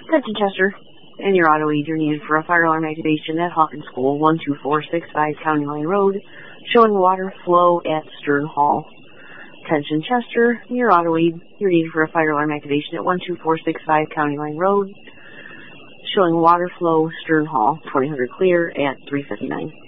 Attention Chester, and your auto aid, you're needed for a fire alarm activation at Hawkins School, 12465 County Line Road, showing water flow at Stern Hall. Attention Chester, your auto aid, you're needed for a fire alarm activation at 12465 County Line Road, showing water flow Stern Hall, 2000 clear at 3:59.